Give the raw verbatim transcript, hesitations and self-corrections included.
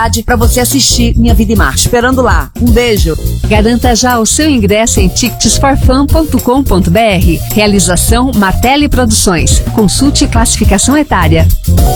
cidade para você assistir Minha Vida em Marte. Esperando lá. Um beijo. Garanta já o seu ingresso em tickets for fun ponto com ponto br. Realização Martelli Produções. Consulte classificação etária.